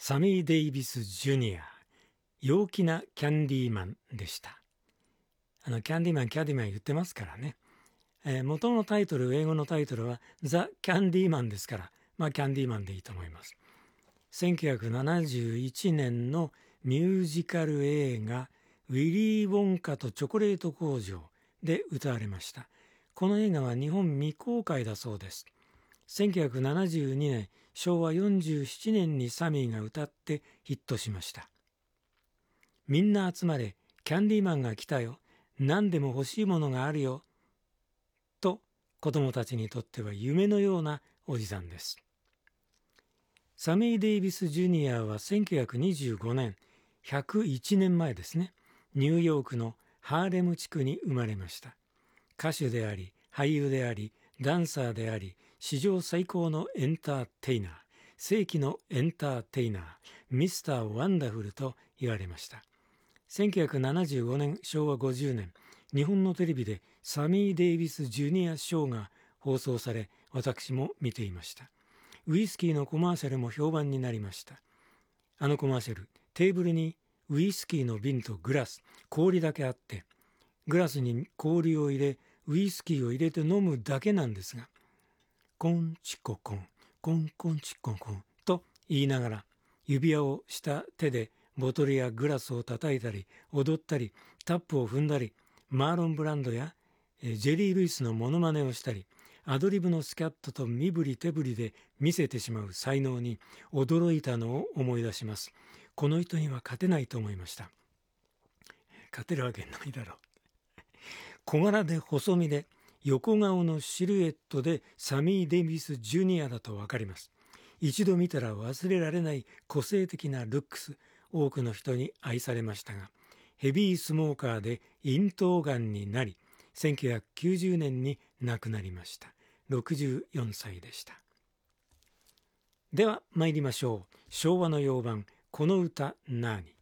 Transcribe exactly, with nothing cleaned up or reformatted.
サミー・デイビス・ジュニア、陽気なキャンディーマンでした。あのキャンディーマンキャンディーマン言ってますからね、えー、元のタイトル、英語のタイトルはザ・キャンディーマンですから、まあキャンディーマンでいいと思います。せんきゅうひゃくななじゅういちねんのミュージカル映画ウィリー・ウォンカとチョコレート工場で歌われました。この映画は日本未公開だそうです。せんきゅうひゃくななじゅうにねん、しょうわよんじゅうななねんにサミーが歌ってヒットしました。みんな集まれ、キャンディーマンが来たよ、何でも欲しいものがあるよと、子供たちにとっては夢のようなおじさんです。サミー・デイビス・ジュニアはせんきゅうひゃくにじゅうごねん、ひゃくいちねんまえですね、ニューヨークのハーレム地区に生まれました。歌手であり、俳優であり、ダンサーであり、史上最高のエンターテイナー、世紀のエンターテイナー、ミスター・ワンダフルと言われました。せんきゅうひゃくななじゅうごねん、しょうわごじゅうねん、日本のテレビでサミー・デイビス・ジュニア・ショーが放送され、私も見ていました。ウイスキーのコマーシャルも評判になりました。あのコマーシャル、テーブルにウイスキーの瓶とグラス、氷だけあって、グラスに氷を入れ、ウイスキーを入れて飲むだけなんですが、コンチココン、コンコンチココンと言いながら、指輪をした手でボトルやグラスを叩いたり、踊ったり、タップを踏んだり、マーロン・ブランドやジェリー・ルイスのモノマネをしたり、アドリブのスキャットと身振り手振りで見せてしまう才能に驚いたのを思い出します。この人には勝てないと思いました。勝てるわけないだろう。小柄で細身で横顔のシルエットでサミー・デイビス・ジュニアだと分かります。一度見たら忘れられない個性的なルックス、多くの人に愛されましたが、ヘビースモーカーで咽頭がんになり、せんきゅうひゃくきゅうじゅうねんに亡くなりました。ろくじゅうよんさいでした。では参りましょう。昭和の洋版、この歌なに。